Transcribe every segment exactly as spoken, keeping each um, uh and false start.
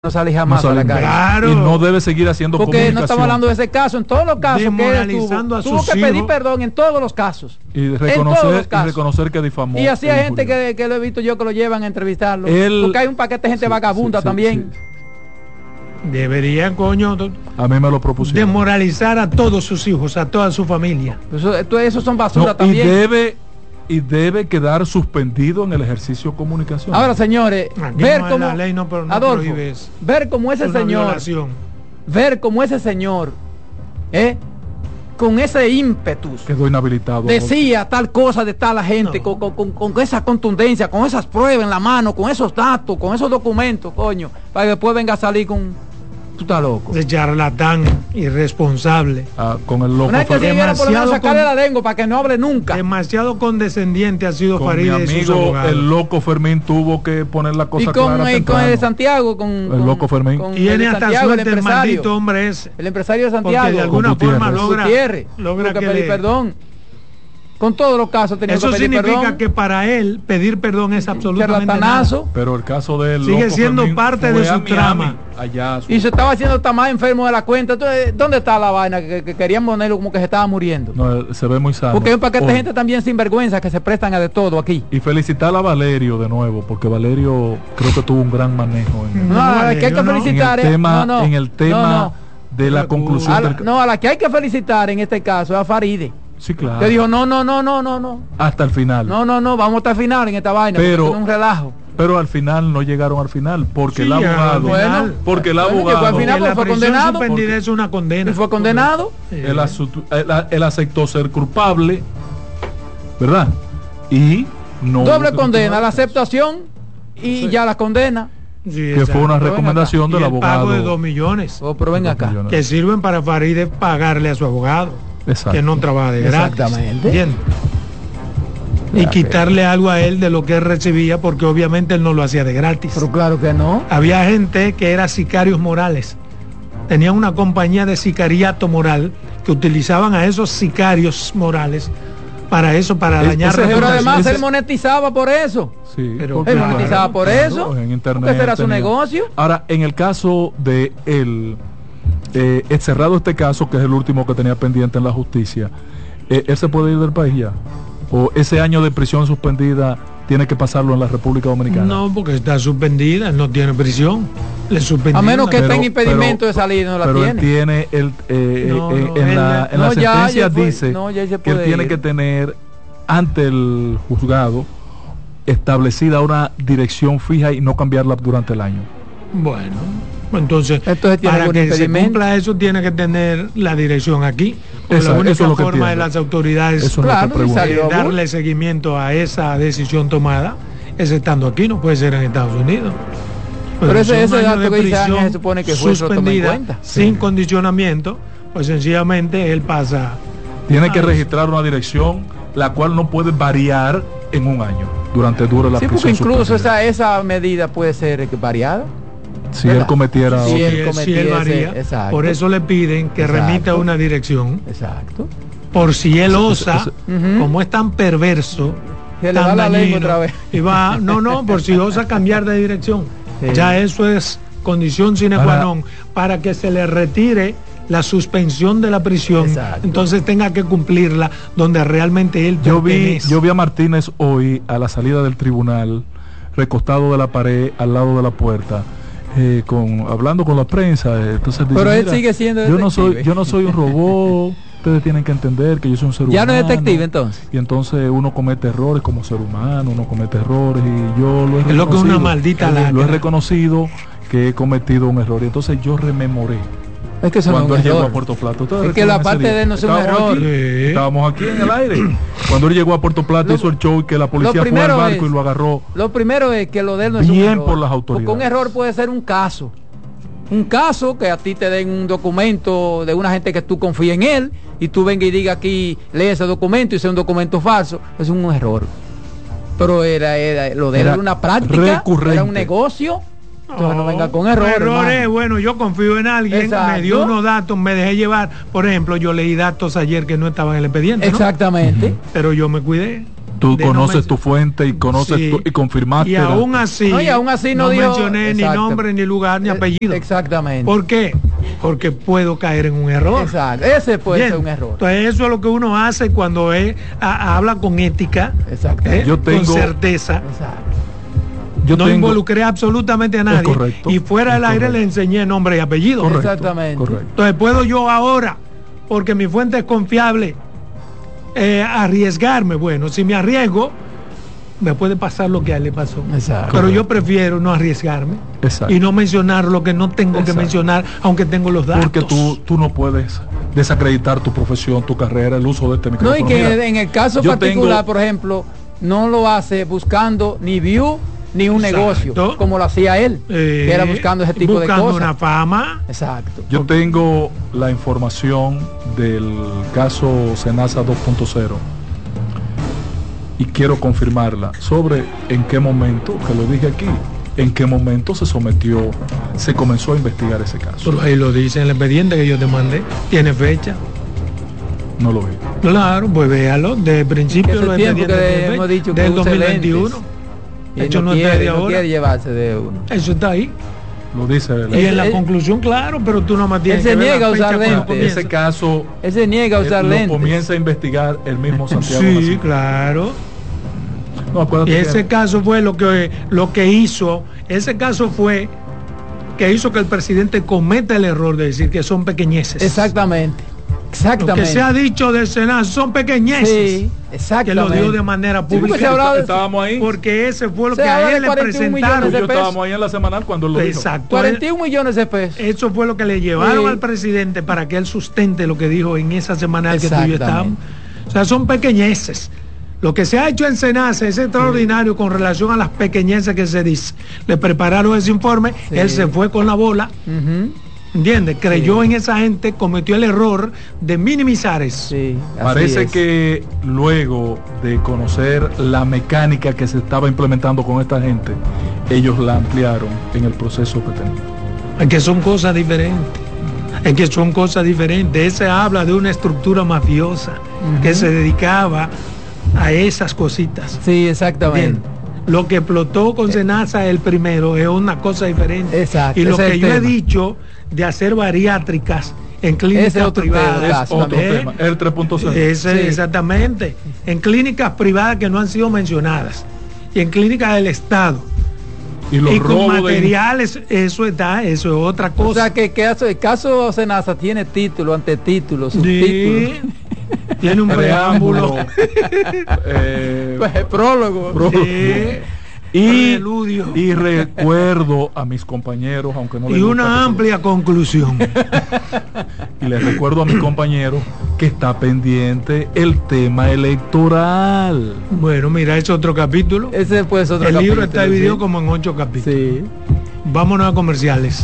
no sale jamás no a la calle. Claro. Y no debe seguir haciendo porque comunicación. No estamos hablando de ese caso, en todos los casos que él tuvo, tuvo que pedir perdón en todos los casos. Y reconocer, y reconocer que difamó. Y así hay gente que, que lo he visto yo que lo llevan a entrevistarlo. Él, porque hay un paquete de gente sí, vagabunda sí, sí, también. Sí. Deberían, coño, a mí me lo propusieron. Desmoralizar a todos sus hijos, a toda su familia. Eso, esto, eso son basura no, también. Y debe y debe quedar suspendido en el ejercicio de comunicación. Ahora, señores, Aquí ver no como la ley no, pero no Adolfo, ver como ese señor, violación. ver como ese señor, ¿eh? con ese ímpetus, quedó inhabilitado. Decía tal cosa de tal gente, no. con, con, con, con esa contundencia, con esas pruebas en la mano, con esos datos, con esos documentos, coño, para que después venga a salir con... Tú estás loco. De charlatán, irresponsable. Ah, con el loco. Una vez que siguiera por lo menos sacarle la lengua para que no hable nunca. Demasiado condescendiente ha sido Farideh. Mi amigo, el loco Fermín tuvo que poner la cosa y con, clara. Y con el de Santiago, con el con, loco Fermín. Con Tiene hasta Santiago, suerte el, el maldito hombre ese. El empresario de Santiago. Porque de alguna forma logra, logra que, que pedir le... perdón. Con todos los casos tenía eso que pedir significa perdón. Que para él pedir perdón es absolutamente nada. Pero el caso de él sigue siendo Fermín parte de su Miami, trama allá, su... y se estaba haciendo hasta más enfermo de la cuenta. Entonces, ¿dónde está la vaina? Que, que querían ponerlo como que se estaba muriendo. No, se ve muy sano. Porque hay un paquete de gente también sin vergüenza que se prestan a de todo aquí. Y felicitar a Valerio de nuevo, porque Valerio creo que tuvo un gran manejo en, no, el, a la que hay que felicitar en el tema, no, no, en el tema no, no. de la conclusión. A la, del... No, a la que hay que felicitar en este caso es a Farideh. Sí, claro. Que dijo, no, no, no, no, no, no. Hasta el final. No, no, no, vamos hasta el final en esta vaina. Pero, es un relajo. Pero al final no llegaron al final, porque sí, el abogado... Bueno, porque el bueno, abogado... Al final la fue condenado. Suspendida es una condena. ¿Y fue condenado? Sí. Él, él, él aceptó ser culpable, ¿verdad? Y no... Doble condena, la aceptación y sí. ya la condena. Sí, que fue una recomendación del y el abogado. Pago de dos millones. Oh, pero ven acá. Millones. Que sirven para Farideh pagarle a su abogado. Exacto. Que no trabaja de gratis. Exactamente. Bien. Y quitarle algo a él de lo que él recibía, porque obviamente él no lo hacía de gratis. Pero claro que no. Había gente que era sicarios morales. Tenían una compañía de sicariato moral que utilizaban a esos sicarios morales para eso, para es, dañar. Pero además él monetizaba por eso. Sí, pero él monetizaba claro, por eso. Claro, en internet. Porque ese era su tenía. negocio. Ahora, en el caso de él, eh, es cerrado este caso, que es el último que tenía pendiente en la justicia, eh, él se puede ir del país ya. O ese año de prisión suspendida tiene que pasarlo en la República Dominicana. No, porque está suspendida, no tiene prisión. Le a menos que tenga impedimento pero, de salir, no la pero tiene. Él tiene el, eh, no, eh, no, en, él, la, en no, la ya, sentencia ya fue, dice no, ya que él tiene ir. que tener ante el juzgado establecida una dirección fija y no cambiarla durante el año. Bueno, entonces, entonces para que se cumpla eso tiene que tener la dirección aquí. Esa, la única eso es lo que forma entiendo. de las autoridades eso claro, no de darle seguimiento a esa decisión tomada es estando aquí, no puede ser en Estados Unidos. Pero, Pero ese, ese dato que dice Ángel se supone que fue suspendida en sin sí. condicionamiento, pues sencillamente él pasa. Tiene que registrar una dirección la cual no puede variar en un año durante dura la sí, prisión. Porque incluso esa, esa medida puede ser variada. Si ¿verdad? él cometiera, si él, él, cometiera si él varía, ese, por eso le piden que exacto. remita una dirección. Exacto. Por si él osa, eso, eso, uh-huh. como es tan perverso, se le va la lengua otra vez. Y va, no, no, por si osa cambiar de dirección. Sí. Ya eso es condición sine qua non para que se le retire la suspensión de la prisión. Exacto. Entonces tenga que cumplirla donde realmente él yo vi, yo vi a Martínez hoy a la salida del tribunal, recostado de la pared, al lado de la puerta. Eh, con hablando con la prensa, eh, entonces dice, pero él sigue siendo yo no soy yo no soy un robot, ustedes tienen que entender que yo soy un ser ya humano. Ya no es detective entonces. Y entonces uno comete errores como ser humano, uno comete errores y yo lo he es lo que una maldita lo, lo he reconocido que he cometido un error y entonces yo rememoré. Es que eso cuando no él es llegó a Puerto Plata. Es que la parte de él no es un error. Aquí, sí. Estábamos aquí en el aire. Cuando él llegó a Puerto Plata lo, hizo el show y que la policía fue al barco es, y lo agarró. Lo primero es que lo de él no es un bien error. Por las autoridades. Porque un error puede ser un caso. Un caso que a ti te den un documento de una gente que tú confías en él y tú vengas y digas aquí, lee ese documento y sea un documento falso. Es un error. Pero era, era lo de él era una práctica, recurrente. Era un negocio. Entonces no venga con errores. Errores, bueno, yo confío en alguien, exacto. me dio unos datos, me dejé llevar. Por ejemplo, yo leí datos ayer que no estaban en el expediente. Exactamente. ¿no? Pero yo me cuidé. Tú conoces no tu fuente y conoces sí. tu, y confirmaste. Y aún así, no, y aún así no, no dijo, mencioné exacto. ni nombre, ni lugar, ni apellido. Exactamente. ¿Por qué? Porque puedo caer en un error. Exacto. Ese puede Bien. ser un error. Entonces eso es lo que uno hace cuando es, a, habla con ética, ¿eh? Yo tengo, con certeza. Exacto. Yo no tengo, involucré absolutamente a nadie. Correcto, y fuera del aire correcto. le enseñé nombre y apellido. Correcto, exactamente. Correcto. Entonces puedo yo ahora, porque mi fuente es confiable, eh, arriesgarme. Bueno, si me arriesgo, me puede pasar lo que a él le pasó. Exacto. Pero yo prefiero no arriesgarme. Exacto. Y no mencionar lo que no tengo Exacto. que mencionar, aunque tengo los datos. Porque tú, tú no puedes desacreditar tu profesión, tu carrera, el uso de este micrófono. No, y que Mira, en el caso particular, tengo... por ejemplo, no lo hace buscando ni view ni un Exacto. negocio, como lo hacía él, eh, que era buscando ese tipo de cosas. Buscando una fama. Exacto. Yo tengo la información del caso Senasa dos punto cero y quiero confirmarla sobre en qué momento, que lo dije aquí, en qué momento se sometió, se comenzó a investigar ese caso. Pero ahí lo dice en el expediente que yo te mandé, tiene fecha. No lo vi. Claro, pues véalo, de principio de los expedientes de, hemos dicho que del dos mil veintiuno. De hecho, no, no, quiere, no quiere llevarse de uno. Eso está ahí. Lo dice él. Y en la él, conclusión, claro, pero tú no más tienes él que se niega a usar lentes. Ese caso, él se niega a usar él lentes. Lo comienza a investigar el mismo Santiago. Sí, Nacional. claro. No, y ese que... caso fue lo que lo que hizo, ese caso fue que hizo que el presidente cometa el error de decir que son pequeñeces. Exactamente. Exactamente. Lo que se ha dicho del Senado son pequeñeces. Sí, exactamente. Que lo dio de manera pública. Sí, porque estábamos ahí. Porque ese fue lo que a él le presentaron. Yo estábamos ahí en la semanal cuando él lo dijo. Exacto. cuarenta y un millones de pesos. Eso fue lo que le llevaron sí. al presidente para que él sustente lo que dijo en esa semanal que tú y yo estábamos. O sea, son pequeñeces. Lo que se ha hecho en Senasa es extraordinario sí. con relación a las pequeñeces que se dice. Le prepararon ese informe, sí. él se fue con la bola. Uh-huh. ¿Entiendes? Creyó sí. en esa gente, cometió el error de minimizar eso. Sí, parece es. que luego de conocer la mecánica que se estaba implementando con esta gente, ellos la ampliaron en el proceso que tenían. Es que son cosas diferentes. Es que son cosas diferentes. Ese habla de una estructura mafiosa uh-huh. que se dedicaba a esas cositas. Sí, exactamente. Bien. Lo que explotó con Senasa el primero es una cosa diferente. Exacto. Y lo que yo tema. he dicho de hacer bariátricas en clínicas privadas. Es otro ¿eh? tema. El tres punto cero. Sí. Exactamente. En clínicas privadas que no han sido mencionadas. Y en clínicas del Estado. Y, los y con materiales, de... eso está, eso es otra cosa. O sea que, que el caso Senasa tiene título, antetítulo, subtítulo. Sí. Tiene un preámbulo. eh, pues, prólogo. prólogo. Sí. Y, y recuerdo a mis compañeros, aunque no les y una amplia se... conclusión. Y les recuerdo a mis compañeros que está pendiente el tema electoral. Bueno, mira, es otro capítulo. Ese pues otro el capítulo. libro está dividido sí. como en ocho capítulos. Sí. Vámonos a comerciales.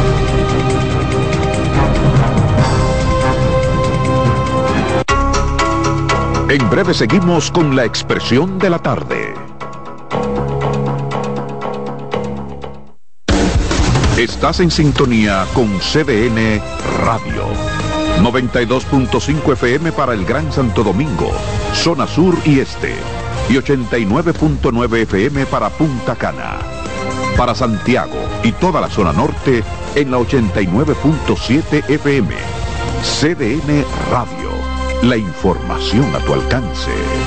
En breve seguimos con la expresión de la tarde. Estás en sintonía con C D N Radio. noventa y dos punto cinco F M para el Gran Santo Domingo, zona sur y este. Y ochenta y nueve punto nueve F M para Punta Cana. Para Santiago y toda la zona norte en la ochenta y nueve punto siete F M. C D N Radio. La información a tu alcance.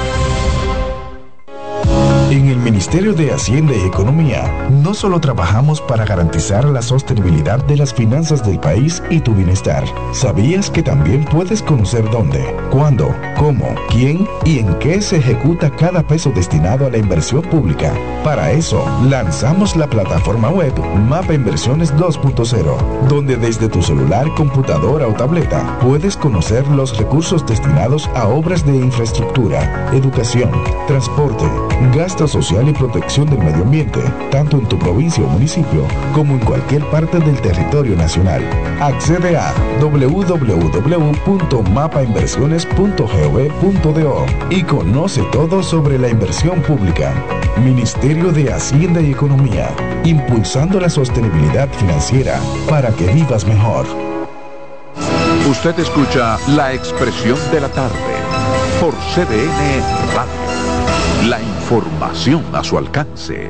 En el Ministerio de Hacienda y Economía, no solo trabajamos para garantizar la sostenibilidad de las finanzas del país y tu bienestar. ¿Sabías que también puedes conocer dónde, cuándo, cómo, quién y en qué se ejecuta cada peso destinado a la inversión pública? Para eso, lanzamos la plataforma web Mapa Inversiones dos punto cero, donde desde tu celular, computadora o tableta puedes conocer los recursos destinados a obras de infraestructura, educación, transporte, gasto social y protección del medio ambiente, tanto en tu provincia o municipio como en cualquier parte del territorio nacional. Accede a doble u doble u doble u punto mapa inversiones punto gov punto do y conoce todo sobre la inversión pública. Ministerio de Hacienda y Economía, impulsando la sostenibilidad financiera para que vivas mejor. Usted escucha La Expresión de la Tarde por C D N Radio. La información a su alcance.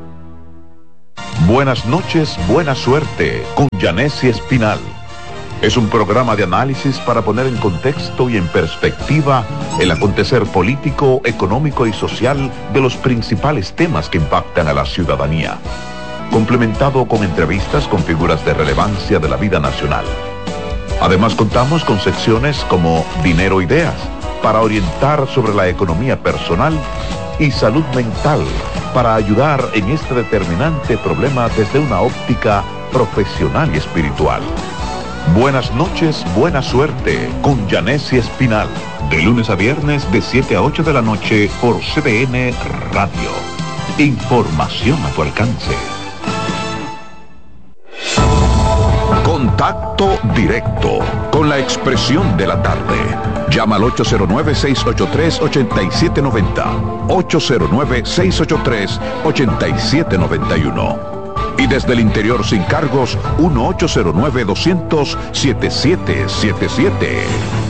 Buenas noches, buena suerte, con Yanessi Espinal. Es un programa de análisis para poner en contexto y en perspectiva el acontecer político, económico y social de los principales temas que impactan a la ciudadanía, complementado con entrevistas con figuras de relevancia de la vida nacional. Además, contamos con secciones como Dinero Ideas, para orientar sobre la economía personal, y Salud Mental, para ayudar en este determinante problema desde una óptica profesional y espiritual. Buenas noches, buena suerte, con Yanessi Espinal, de lunes a viernes de siete a ocho de la noche por C D N Radio. Información a tu alcance. Contacto directo con la expresión de la tarde. Llama al ocho cero nueve, seis ocho tres, ocho siete nueve cero, ocho cero nueve, seis ocho tres, ocho siete nueve uno. Y desde el interior sin cargos, uno ocho cero nueve, dos cero cero, siete siete siete siete.